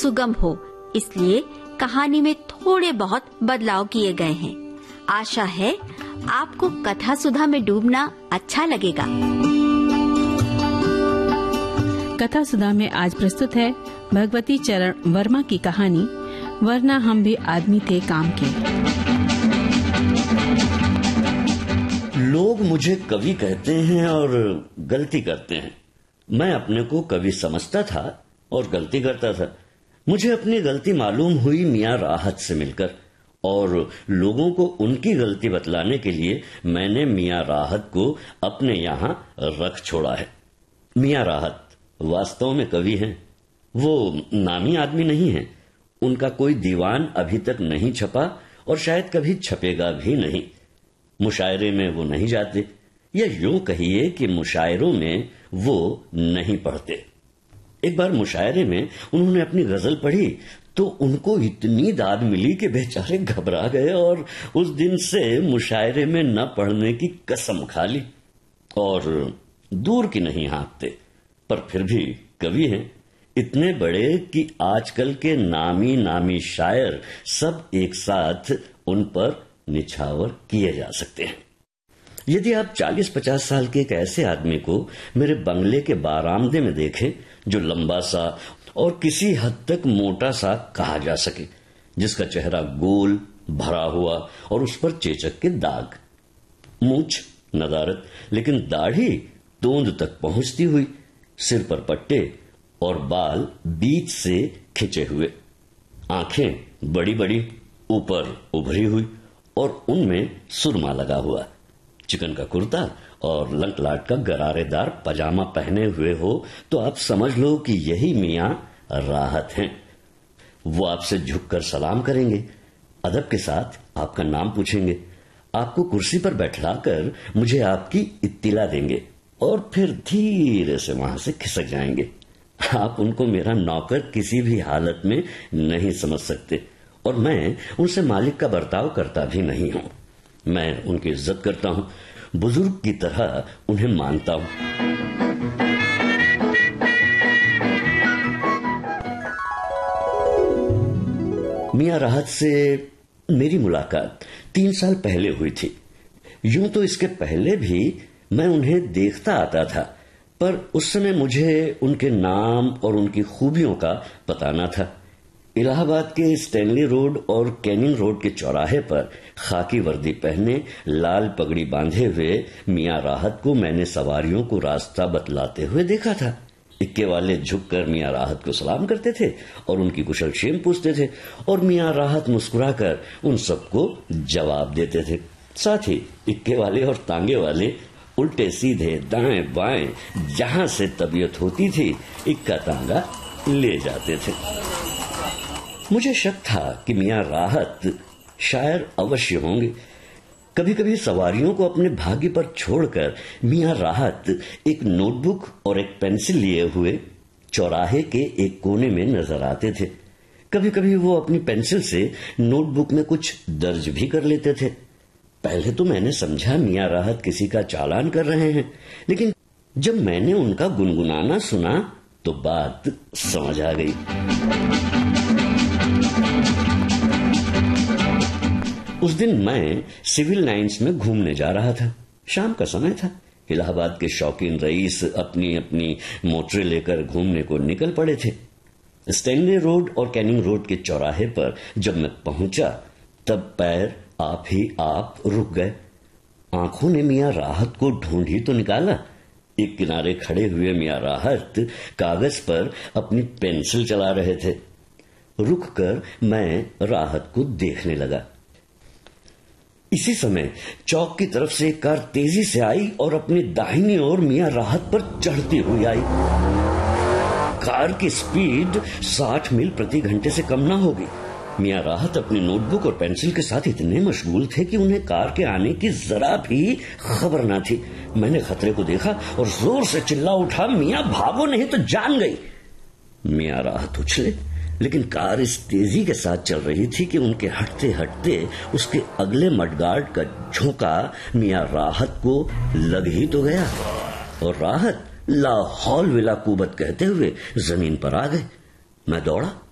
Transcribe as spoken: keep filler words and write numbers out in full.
सुगम हो, इसलिए कहानी में थोड़े बहुत बदलाव किए गए हैं। आशा है आपको कथा सुधा में डूबना अच्छा लगेगा। कथा सुधा में आज प्रस्तुत है भगवती चरण वर्मा की कहानी वरना हम भी आदमी थे काम के। लोग मुझे कवि कहते हैं और गलती करते हैं। मैं अपने को कवि समझता था और गलती करता था। मुझे अपनी गलती मालूम हुई मियां राहत से मिलकर, और लोगों को उनकी गलती बतलाने के लिए मैंने मियां राहत को अपने यहाँ रख छोड़ा है। मियां राहत वास्तव में कवि हैं। वो नामी आदमी नहीं है। उनका कोई दीवान अभी तक नहीं छपा और शायद कभी छपेगा भी नहीं। मुशायरे में वो नहीं जाते, या यूं कहिए कि मुशायरों में वो नहीं पढ़ते। एक बार मुशायरे में उन्होंने अपनी गजल पढ़ी तो उनको इतनी दाद मिली कि बेचारे घबरा गए और उस दिन से मुशायरे में न पढ़ने की कसम खा ली। और दूर की नहीं हाँकते, पर फिर भी कवि हैं, इतने बड़े कि आजकल के नामी नामी शायर सब एक साथ उन पर निछावर किए जा सकते हैं। यदि आप चालीस पचास साल के एक ऐसे आदमी को मेरे बंगले के बारामदे में देखें जो लंबा सा और किसी हद तक मोटा सा कहा जा सके, जिसका चेहरा गोल भरा हुआ और उस पर चेचक के दाग, मूंछ नदारत लेकिन दाढ़ी तोंद तक पहुंचती हुई, सिर पर पट्टे और बाल बीच से खिंचे हुए, आंखें बड़ी बड़ी ऊपर उभरी हुई और उनमें सुरमा लगा हुआ, चिकन का कुर्ता और लंकलाट का गरारेदार पजामा पहने हुए हो तो आप समझ लो कि यही मियां राहत हैं। वो आपसे झुककर सलाम करेंगे, अदब के साथ आपका नाम पूछेंगे, आपको कुर्सी पर बैठलाकर मुझे आपकी इत्तिला देंगे और फिर धीरे से वहां से खिसक जाएंगे। आप उनको मेरा नौकर किसी भी हालत में नहीं समझ सकते, और मैं उनसे मालिक का बर्ताव करता भी नहीं हूं। मैं उनकी इज्जत करता हूं, बुजुर्ग की तरह उन्हें मानता हूं। मियां राहत से मेरी मुलाकात तीन साल पहले हुई थी। यूं तो इसके पहले भी मैं उन्हें देखता आता था, पर उस समय मुझे उनके नाम और उनकी खूबियों का पता न था। इलाहाबाद के स्टैनली रोड और कैनिंग रोड के चौराहे पर खाकी वर्दी पहने लाल पगड़ी बांधे हुए मियां राहत को मैंने सवारियों को रास्ता बतलाते हुए देखा था। इक्के वाले झुककर मियां राहत को सलाम करते थे और उनकी कुशल क्षेम पूछते थे, और मियां राहत मुस्कुराकर उन सबको जवाब देते थे। साथ ही इक्के वाले और तांगे वाले उल्टे सीधे दाएं बाएं जहां से तबीयत होती थी इक्का तांगा ले जाते थे। मुझे शक था कि मियां राहत शायर अवश्य होंगे। कभी कभी सवारियों को अपने भाग्य पर छोड़कर मियां राहत एक नोटबुक और एक पेंसिल लिए हुए चौराहे के एक कोने में नजर आते थे। कभी कभी वो अपनी पेंसिल से नोटबुक में कुछ दर्ज भी कर लेते थे। पहले तो मैंने समझा मियां राहत किसी का चालान कर रहे हैं, लेकिन जब मैंने उनका गुनगुनाना सुना तो बात समझ आ गई। उस दिन मैं सिविल लाइंस में घूमने जा रहा था। शाम का समय था। इलाहाबाद के शौकीन रईस अपनी अपनी मोटरें लेकर घूमने को निकल पड़े थे। स्टैनली रोड और कैनिंग रोड के चौराहे पर जब मैं पहुंचा तब पैर आप ही आप रुक गए। आंखों ने मियां राहत को ढूंढ ही तो निकाला। एक किनारे खड़े हुए मियां राहत कागज पर अपनी पेंसिल चला रहे थे। रुककर मैं राहत को देखने लगा। इसी समय चौक की तरफ से एक कार तेजी से आई और अपनी दाहिनी ओर मियां राहत पर चढ़ती हुई आई। कार की स्पीड साठ मील प्रति घंटे से कम ना होगी। मियां राहत अपनी नोटबुक और पेंसिल के साथ इतने मशगूल थे कि उन्हें कार के आने की जरा भी खबर ना थी। मैंने खतरे को देखा और जोर से चिल्ला उठा, मियां भागो नहीं तो जान गई। मियां राहत उछले, लेकिन कार इस तेजी के साथ चल रही थी कि उनके हटते हटते उसके अगले मडगार्ड का झोंका मियां राहत को लग ही तो गया और राहत ला हौल विला कुवत कहते हुए जमीन पर आ गए। मैं दौड़ा